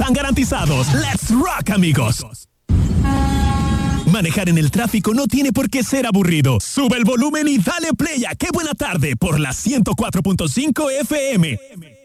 están garantizados. ¡Let's rock, amigos! Manejar en el tráfico no tiene por qué ser aburrido. Sube el volumen y dale play a Qué Buena Tarde por la 104.5 FM.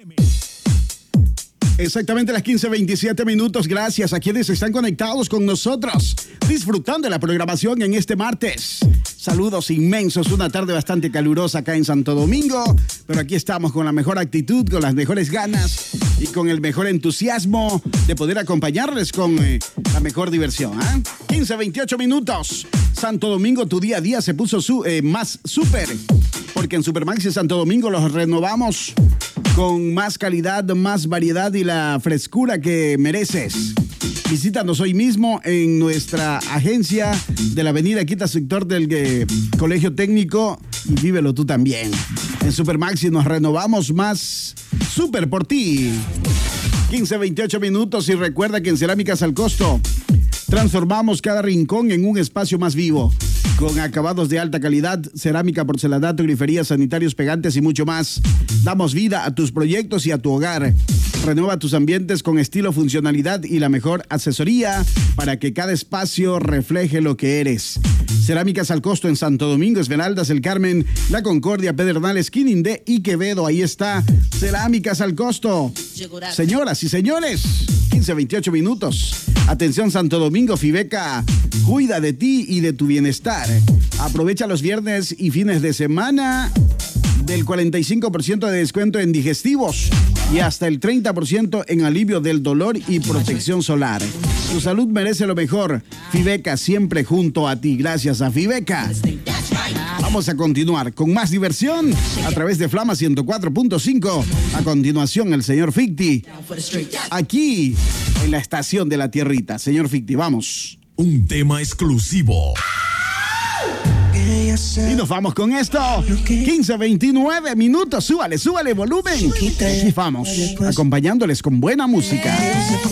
Exactamente las 15:27 minutos. Gracias a quienes están conectados con nosotros, disfrutando de la programación en este martes. Saludos inmensos, una tarde bastante calurosa acá en Santo Domingo, pero aquí estamos con la mejor actitud, con las mejores ganas y con el mejor entusiasmo de poder acompañarles con la mejor diversión. 15:28 minutos. Santo Domingo, tu día a día se puso más súper, porque en Supermaxi Santo Domingo los renovamos con más calidad, más variedad y la frescura que mereces. Visítanos hoy mismo en nuestra agencia de la avenida Quita, sector del Colegio Técnico, y vívelo tú también. En Supermaxi nos renovamos más súper por ti. 15:28 minutos y recuerda que en Cerámicas al Costo transformamos cada rincón en un espacio más vivo. Con acabados de alta calidad, cerámica, porcelanato, griferías, sanitarios, pegantes y mucho más. Damos vida a tus proyectos y a tu hogar. Renueva tus ambientes con estilo, funcionalidad y la mejor asesoría para que cada espacio refleje lo que eres. Cerámicas al Costo en Santo Domingo, Esmeraldas, El Carmen, La Concordia, Pedernales, Quinindé y Quevedo. Ahí está, Cerámicas al Costo. Señoras y señores, 15:28 minutos. Atención Santo Domingo, Fibeca cuida de ti y de tu bienestar. Aprovecha los viernes y fines de semana del 45% de descuento en digestivos y hasta el 30% en alivio del dolor y protección solar. Tu salud merece lo mejor. Fibeca siempre junto a ti. Gracias a Fibeca. Vamos a continuar con más diversión a través de Flama 104.5. A continuación, el señor Ficti. Aquí, en la estación de la Tierrita. Señor Ficti, vamos. Un tema exclusivo. Y nos vamos con esto. 15:29 minutos. Súbale volumen. Aquí vamos, acompañándoles con buena música.